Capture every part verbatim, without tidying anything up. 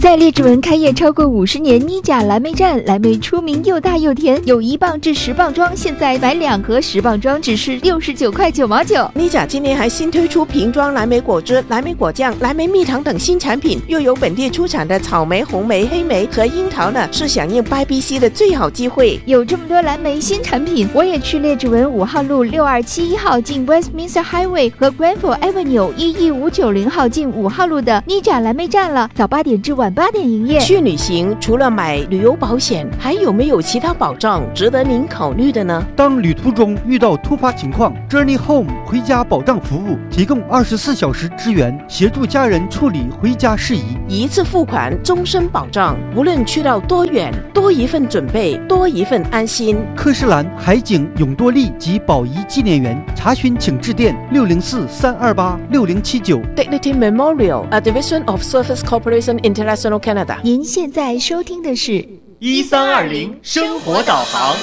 在列治文开业超过五十年，妮甲蓝莓站，蓝莓出名又大又甜，有一磅至十磅装，现在买两盒十磅装只是六十九块九毛九。 妮甲今年还新推出瓶装蓝莓果汁、蓝莓果酱、蓝莓蜜糖等新产品，又有本地出产的草莓、红莓、黑莓和樱桃呢，是响应 B B C 的最好机会。 有这么多蓝莓新产品，我也去列治文五号路六二七一号进 Westminster Highway 和 Granville Avenue 一一五九零号进五号路的妮甲蓝莓站了，早八点至晚八点营业。 去旅行除了买旅游保险，还有没有其他保障值得您考虑的呢？ 当旅途中遇到突发情况， Journey Home 回家保障服务提供二十四小时支援，协助家人处理回家事宜， 一次付款，终身保障，无论去到多远，多一份准备，多一份安心。 科士兰海景永多利及宝仪纪念园，查询请致电六零四三二八六零七九。 Dignity Memorial, a division of Surface Corporation International Canada。 您现在收听的是一三二零生活导航。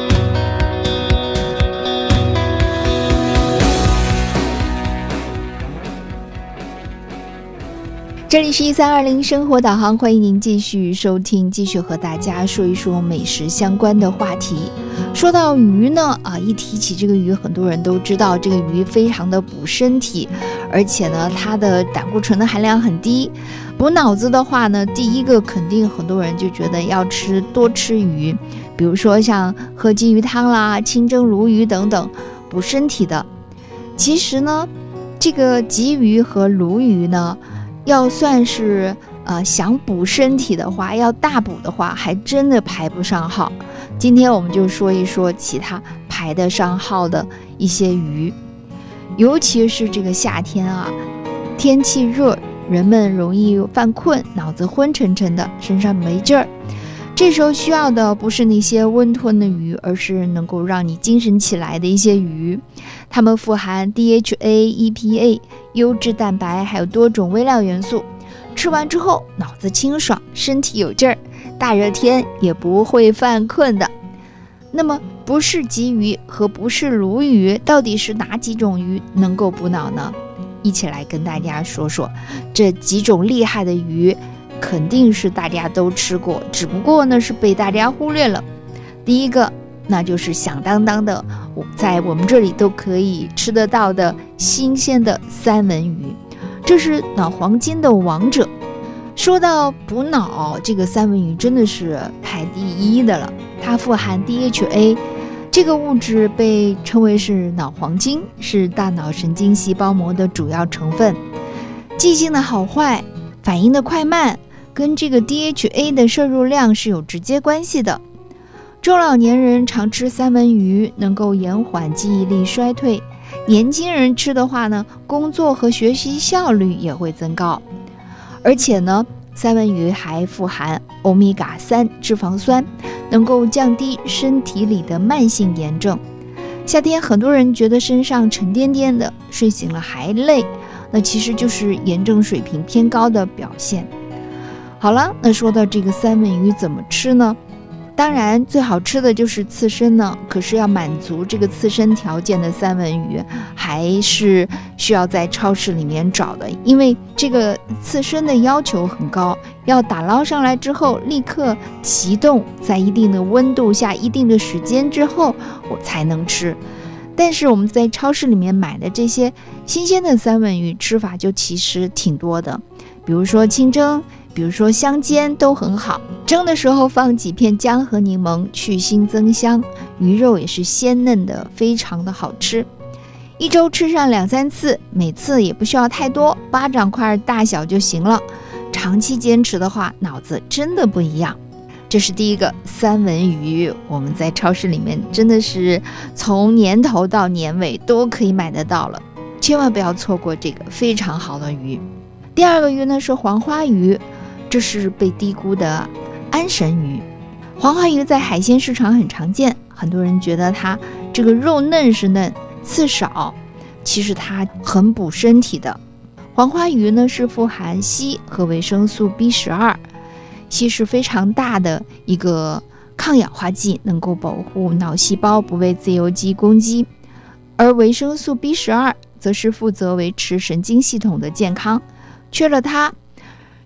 这里是一三二零生活导航，欢迎您继续收听，继续和大家说一说美食相关的话题。说到鱼呢，啊，一提起这个鱼，很多人都知道这个鱼非常的补身体，而且呢，它的胆固醇的含量很低。补脑子的话呢，第一个肯定很多人就觉得要吃多吃鱼，比如说像喝鲫鱼汤啦、清蒸鲈鱼等等补身体的。其实呢，这个鲫鱼和鲈鱼呢，要算是呃想补身体的话，要大补的话，还真的排不上号。今天我们就说一说其他排得上号的一些鱼，尤其是这个夏天啊，天气热，人们容易犯困，脑子昏沉沉的，身上没劲儿。这时候需要的不是那些温吞的鱼，而是能够让你精神起来的一些鱼。它们富含 D H A、E P A、优质蛋白，还有多种微量元素。吃完之后脑子清爽，身体有劲儿，大热天也不会犯困的。那么不是鲫鱼和不是鲈鱼，到底是哪几种鱼能够补脑呢？一起来跟大家说说这几种厉害的鱼，肯定是大家都吃过，只不过呢是被大家忽略了。第一个那就是响当当的，在我们这里都可以吃得到的新鲜的三文鱼，这是脑黄金的王者。说到补脑，这个三文鱼真的是排第一的了。它富含 D H A， 这个物质被称为是脑黄金，是大脑神经细胞膜的主要成分。记性的好坏、反应的快慢跟这个 D H A 的摄入量是有直接关系的。中老年人常吃三文鱼，能够延缓记忆力衰退；年轻人吃的话呢，工作和学习效率也会增高。而且呢，三文鱼还富含欧米伽三脂肪酸，能够降低身体里的慢性炎症。夏天很多人觉得身上沉甸甸的，睡醒了还累，那其实就是炎症水平偏高的表现。好了，那说到这个三文鱼怎么吃呢？当然最好吃的就是刺身呢，可是要满足这个刺身条件的三文鱼还是需要在超市里面找的，因为这个刺身的要求很高，要打捞上来之后立刻急冻，在一定的温度下一定的时间之后我才能吃。但是我们在超市里面买的这些新鲜的三文鱼吃法就其实挺多的，比如说清蒸，比如说香煎都很好。蒸的时候放几片姜和柠檬，去腥增香，鱼肉也是鲜嫩的，非常的好吃。一周吃上两三次，每次也不需要太多，巴掌块大小就行了。长期坚持的话，脑子真的不一样。这是第一个三文鱼，我们在超市里面真的是从年头到年尾都可以买得到了，千万不要错过这个非常好的鱼。第二个鱼呢是黄花鱼，这是被低估的安神鱼。黄花鱼在海鲜市场很常见，很多人觉得它这个肉嫩是嫩，刺少，其实它很补身体的。黄花鱼呢是富含硒和维生素 B 十二， 硒是非常大的一个抗氧化剂，能够保护脑细胞不被自由基攻击，而维生素 B 十二 则是负责维持神经系统的健康，缺了它，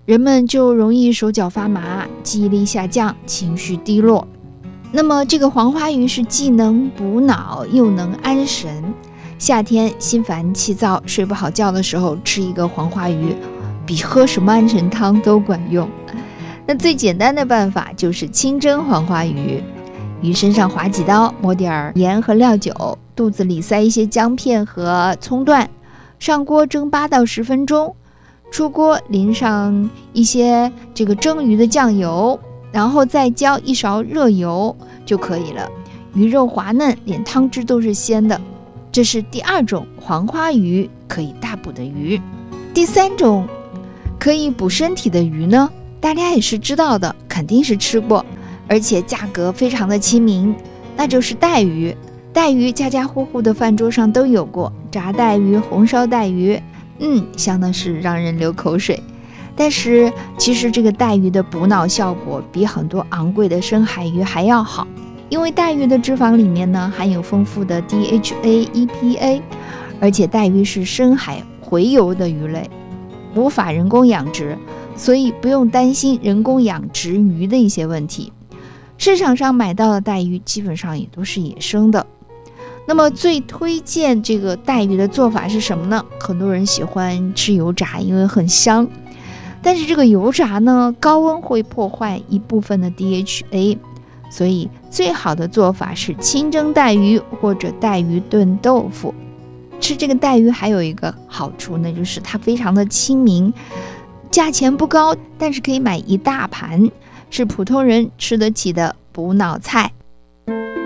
人们就容易手脚发麻，记忆力下降，情绪低落。那么这个黄花鱼是既能补脑又能安神，夏天心烦气躁睡不好觉的时候吃一个黄花鱼比喝什么安神汤都管用。那最简单的办法就是清蒸黄花鱼，鱼身上划几刀，抹点盐和料酒，肚子里塞一些姜片和葱段，上锅蒸八到十分钟，出锅淋上一些这个蒸鱼的酱油，然后再浇一勺热油就可以了。鱼肉滑嫩，连汤汁都是鲜的。这是第二种黄花鱼可以大补的鱼。第三种可以补身体的鱼呢，大家也是知道的，肯定是吃过，而且价格非常的亲民，那就是带鱼。带鱼家家户户的饭桌上都有过，炸带鱼、红烧带鱼，嗯，香的是让人流口水。但是其实这个带鱼的补脑效果比很多昂贵的深海鱼还要好，因为带鱼的脂肪里面呢含有丰富的 D H A E P A， 而且带鱼是深海洄游的鱼类，无法人工养殖，所以不用担心人工养殖鱼的一些问题。市场上买到的带鱼基本上也都是野生的。那么最推荐这个带鱼的做法是什么呢？很多人喜欢吃油炸，因为很香。但是这个油炸呢，高温会破坏一部分的 D H A， 所以最好的做法是清蒸带鱼或者带鱼炖豆腐。吃这个带鱼还有一个好处呢，就是它非常的亲民，价钱不高，但是可以买一大盘，是普通人吃得起的补脑菜。